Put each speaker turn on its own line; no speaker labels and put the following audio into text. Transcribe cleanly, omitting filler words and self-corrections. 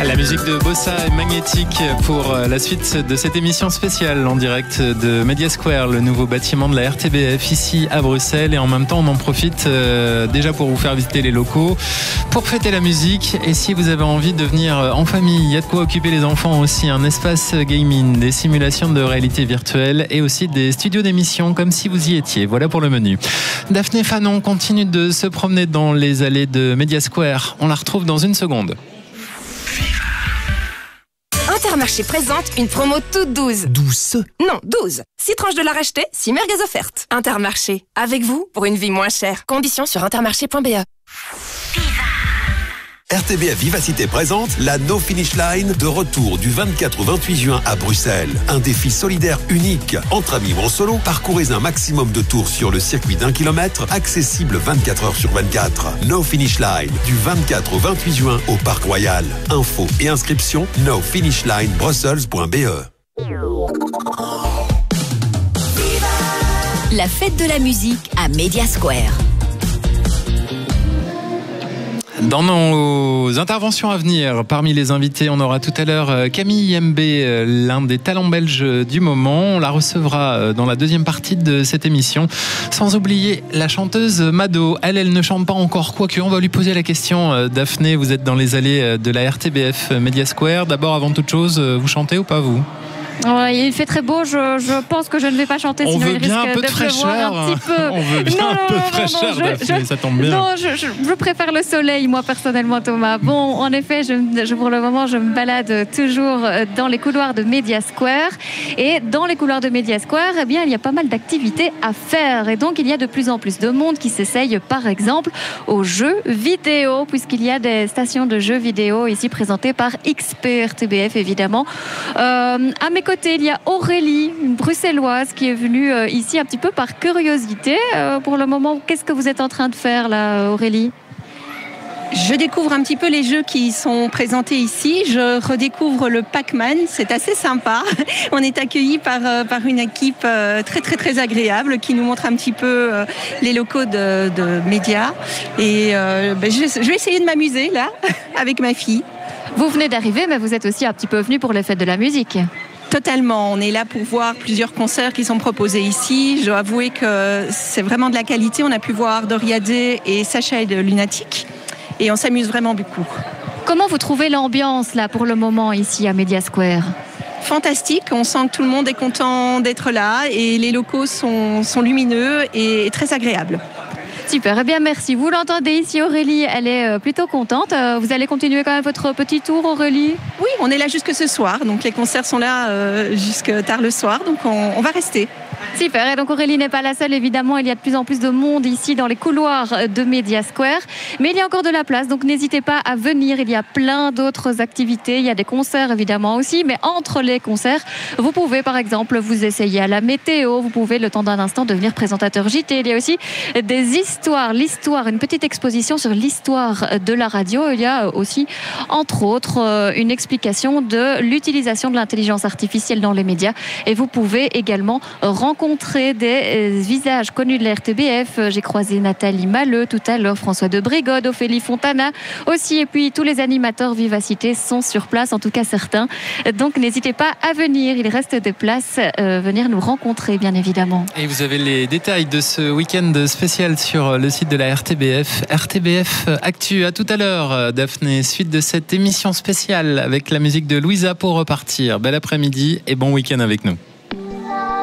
La musique de Bossa est magnétique pour la suite de cette émission spéciale en direct de Media Square, le nouveau bâtiment de la RTBF ici à Bruxelles. Et en même temps, on en profite déjà pour vous faire visiter les locaux, pour fêter la musique. Et si vous avez envie de venir en famille, il y a de quoi occuper les enfants aussi. Un espace gaming, des simulations de réalité virtuelle et aussi des studios d'émission comme si vous y étiez. Voilà pour le menu. Daphné Fanon continue de se promener dans les allées de Media Square. On la retrouve dans une seconde.
Intermarché présente une promo toute douce.
Douce?
Non, 12. 6 tranches de la racheter, 6 merguez offertes. Intermarché, avec vous pour une vie moins chère. Conditions sur intermarché.be.
RTBF Vivacité présente la No Finish Line de retour du 24 au 28 juin à Bruxelles. Un défi solidaire unique. Entre amis ou en solo, parcourez un maximum de tours sur le circuit d'1 kilomètre, accessible 24 heures sur 24. No Finish Line du 24 au 28 juin au Parc Royal. Infos et inscriptions nofinishlinebrussels.be.
La fête de la musique à Media Square.
Dans nos interventions à venir, parmi les invités, on aura tout à l'heure Camille MB, l'un des talents belges du moment. On la recevra dans la deuxième partie de cette émission. Sans oublier la chanteuse Mado. Elle ne chante pas encore, quoique on va lui poser la question. Daphné, vous êtes dans les allées de la RTBF Media Square. D'abord, avant toute chose, vous chantez ou pas, vous ?
Ouais, il fait très beau, je pense que je ne vais pas chanter, sinon il risque de pleuvoir un petit peu.
On veut bien un peu de fraîcheur, Daphné, ça tombe bien.
Non, je préfère le soleil, moi, personnellement, Thomas. Bon, en effet, pour le moment, je me balade toujours dans les couloirs de Media Square. Et dans les couloirs de Media Square, eh bien, il y a pas mal d'activités à faire. Et donc, il y a de plus en plus de monde qui s'essaye, par exemple, aux jeux vidéo, puisqu'il y a des stations de jeux vidéo ici présentées par XP RTBF, évidemment. À mes côté, il y a Aurélie, une bruxelloise qui est venue ici un petit peu par curiosité. Pour le moment, qu'est-ce que vous êtes en train de faire là, Aurélie ?
Je découvre un petit peu les jeux qui sont présentés ici. Je redécouvre le Pac-Man. C'est assez sympa. On est accueillis par une équipe très, très, très agréable qui nous montre un petit peu les locaux de médias. Et je vais essayer de m'amuser là avec ma fille.
Vous venez d'arriver, mais vous êtes aussi un petit peu venu pour les fêtes de la musique.
Totalement. On est là pour voir plusieurs concerts qui sont proposés ici. Je dois avouer que c'est vraiment de la qualité. On a pu voir Doria Day et Sacha et de Lunatic. Et on s'amuse vraiment beaucoup.
Comment vous trouvez l'ambiance là pour le moment ici à Media Square ?
Fantastique. On sent que tout le monde est content d'être là. Et les locaux sont lumineux et très agréables.
Super, eh bien merci. Vous l'entendez ici, Aurélie, elle est plutôt contente. Vous allez continuer quand même votre petit tour, Aurélie ?
Oui, on est là jusque ce soir. Donc les concerts sont là jusque tard le soir. Donc on va rester.
Super, et donc Aurélie n'est pas la seule, évidemment, il y a de plus en plus de monde ici dans les couloirs de Media Square, mais il y a encore de la place, donc n'hésitez pas à venir, il y a plein d'autres activités, il y a des concerts évidemment aussi, mais entre les concerts, vous pouvez par exemple vous essayer à la météo, vous pouvez le temps d'un instant devenir présentateur JT, il y a aussi des histoires, une petite exposition sur l'histoire de la radio, il y a aussi entre autres une explication de l'utilisation de l'intelligence artificielle dans les médias, et vous pouvez également rencontrer des visages connus de la RTBF. J'ai croisé Nathalie Maleux tout à l'heure, François de Brigode, Ophélie Fontana aussi, et puis tous les animateurs Vivacité sont sur place, en tout cas certains. Donc n'hésitez pas à venir, il reste des places, venir nous rencontrer bien évidemment.
Et vous avez les détails de ce week-end spécial sur le site de la RTBF, RTBF Actu. À tout à l'heure, Daphné, suite de cette émission spéciale avec la musique de Louisa pour repartir. Bel après-midi et bon week-end avec nous.